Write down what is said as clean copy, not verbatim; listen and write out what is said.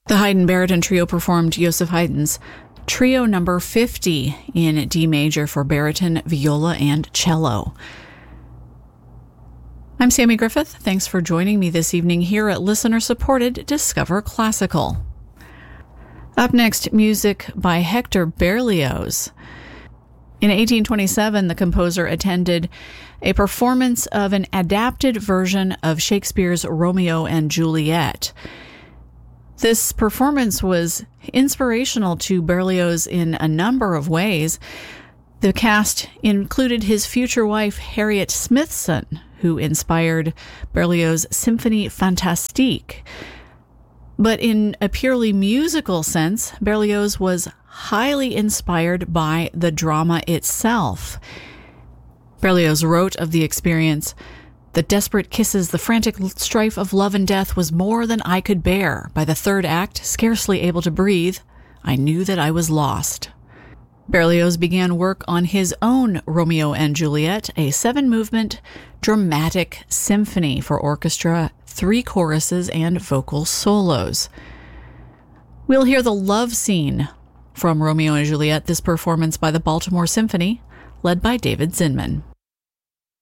The Haydn Baryton Trio performed Joseph Haydn's Trio number 50 in D major for baryton, viola, and cello. I'm Sammy Griffith. Thanks for joining me this evening here at listener-supported Discover Classical. Up next, music by Hector Berlioz. In 1827, the composer attended a performance of an adapted version of Shakespeare's Romeo and Juliet. This performance was inspirational to Berlioz in a number of ways. The cast included his future wife, Harriet Smithson, who inspired Berlioz' Symphonie Fantastique. But in a purely musical sense, Berlioz was highly inspired by the drama itself. Berlioz wrote of the experience, "The desperate kisses, the frantic strife of love and death was more than I could bear. By the third act, scarcely able to breathe, I knew that I was lost." Berlioz began work on his own Romeo and Juliet, a 7-movement dramatic symphony for orchestra, 3 choruses, and vocal solos. We'll hear the love scene from Romeo and Juliet, this performance by the Baltimore Symphony, led by David Zinman.